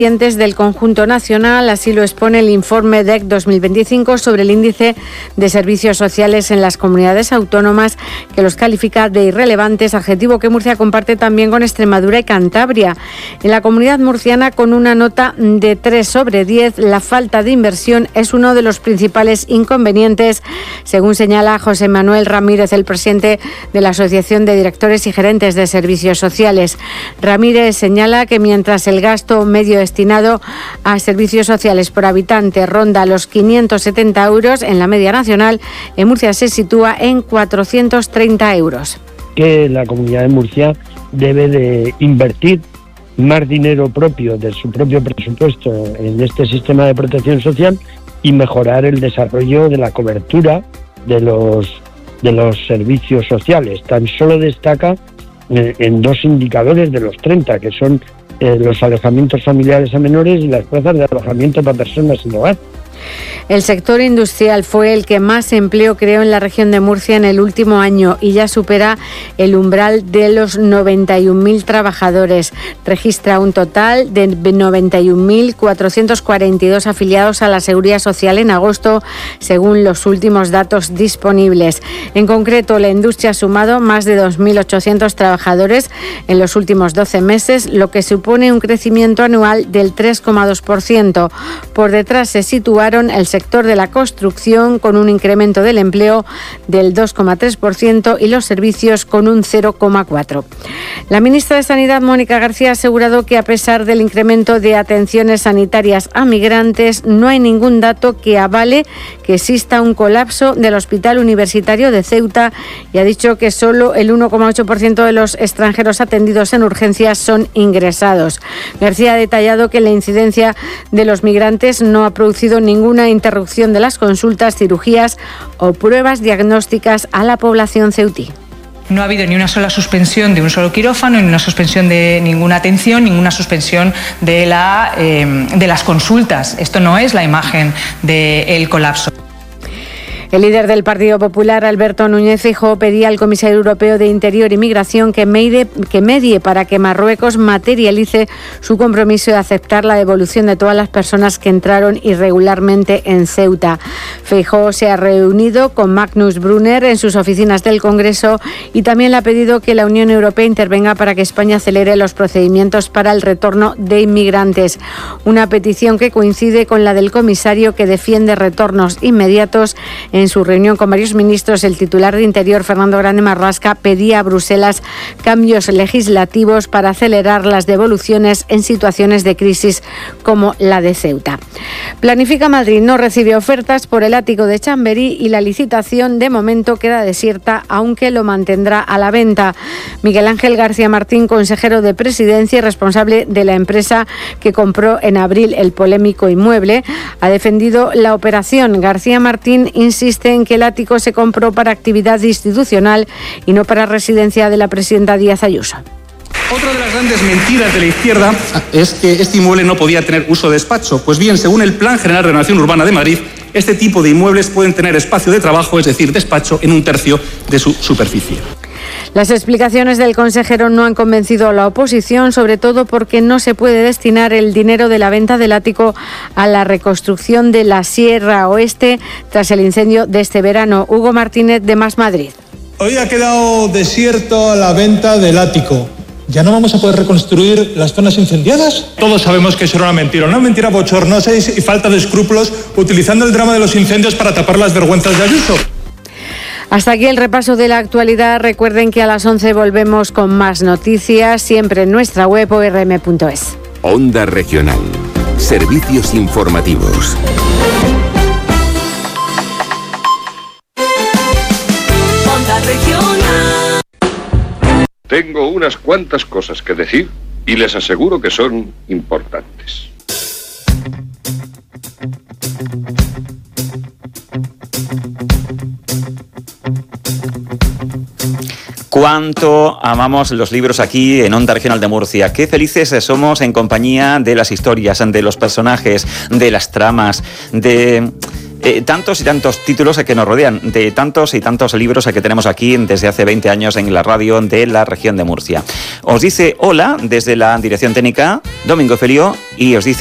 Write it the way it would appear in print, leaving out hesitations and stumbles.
del conjunto nacional, así lo expone el informe DEC 2025 sobre el índice de servicios sociales en las comunidades autónomas, que los califica de irrelevantes, adjetivo que Murcia comparte también con Extremadura y Cantabria. En la comunidad murciana, con una nota de 3 sobre 10, la falta de inversión es uno de los principales inconvenientes, según señala José Manuel Ramírez, el presidente de la Asociación de Directores y Gerentes de Servicios Sociales. Ramírez señala que mientras el gasto medio destinado a servicios sociales por habitante ronda los 570 euros en la media nacional, en Murcia se sitúa en 430 euros. Que la Comunidad de Murcia debe de invertir más dinero propio de su propio presupuesto en este sistema de protección social y mejorar el desarrollo de la cobertura de los servicios sociales. Tan solo destaca en 2 indicadores de los 30, que son los alojamientos familiares a menores y las plazas de alojamiento para personas sin hogar. El sector industrial fue el que más empleo creó en la región de Murcia en el último año y ya supera el umbral de los 91.000 trabajadores. Registra un total de 91.442 afiliados a la Seguridad Social en agosto, según los últimos datos disponibles. En concreto, la industria ha sumado más de 2.800 trabajadores en los últimos 12 meses, lo que supone un crecimiento anual del 3,2%. Por detrás se situaron el sector de la construcción, con un incremento del empleo del 2,3%, y los servicios con un 0,4%. La ministra de Sanidad, Mónica García, ha asegurado que a pesar del incremento de atenciones sanitarias a migrantes, no hay ningún dato que avale que exista un colapso del Hospital Universitario de Ceuta, y ha dicho que solo el 1,8% de los extranjeros atendidos en urgencias son ingresados. García ha detallado que la incidencia de los migrantes no ha producido ninguna interrupción de las consultas, cirugías o pruebas diagnósticas a la población ceutí. No ha habido ni una sola suspensión de un solo quirófano, ni una suspensión de ninguna atención, ninguna suspensión de las consultas. Esto no es la imagen del colapso. El líder del Partido Popular, Alberto Núñez Feijóo, pedía al comisario europeo de Interior y Migración que medie para que Marruecos materialice su compromiso de aceptar la devolución de todas las personas que entraron irregularmente en Ceuta. Feijóo se ha reunido con Magnus Brunner en sus oficinas del Congreso y también le ha pedido que la Unión Europea intervenga para que España acelere los procedimientos para el retorno de inmigrantes. Una petición que coincide con la del comisario, que defiende retornos inmediatos. En su reunión con varios ministros, el titular de Interior, Fernando Grande Marlasca, pedía a Bruselas cambios legislativos para acelerar las devoluciones en situaciones de crisis como la de Ceuta. Planifica Madrid no recibe ofertas por el ático de Chamberí y la licitación de momento queda desierta, aunque lo mantendrá a la venta. Miguel Ángel García Martín, consejero de Presidencia y responsable de la empresa que compró en abril el polémico inmueble, ha defendido la operación. García Martín insiste en que el ático se compró para actividad institucional y no para residencia de la presidenta Díaz Ayuso. Otra de las grandes mentiras de la izquierda es que este inmueble no podía tener uso de despacho. Pues bien, según el Plan General de Renovación Urbana de Madrid, este tipo de inmuebles pueden tener espacio de trabajo, es decir, despacho, en 1/3 de su superficie. Las explicaciones del consejero no han convencido a la oposición, sobre todo porque no se puede destinar el dinero de la venta del ático a la reconstrucción de la Sierra Oeste tras el incendio de este verano. Hugo Martínez, de Más Madrid. Hoy ha quedado desierto la venta del ático. ¿Ya no vamos a poder reconstruir las zonas incendiadas? Todos sabemos que eso era una mentira bochornosa y falta de escrúpulos, utilizando el drama de los incendios para tapar las vergüenzas de Ayuso. Hasta aquí el repaso de la actualidad. Recuerden que a las 11 volvemos con más noticias, siempre en nuestra web orm.es. Onda Regional. Servicios informativos. Onda Regional. Tengo unas cuantas cosas que decir y les aseguro que son importantes. Cuánto amamos los libros aquí en Onda Regional de Murcia. Qué felices somos en compañía de las historias, de los personajes, de las tramas, de tantos y tantos títulos que nos rodean, de tantos y tantos libros que tenemos aquí desde hace 20 años en la radio de la región de Murcia. Os dice hola desde la dirección técnica Domingo Felio y os dice